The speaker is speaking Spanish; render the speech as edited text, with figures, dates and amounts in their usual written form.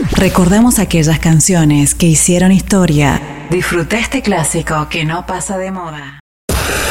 Recordamos aquellas canciones que hicieron historia. Disfruta este clásico que no pasa de moda.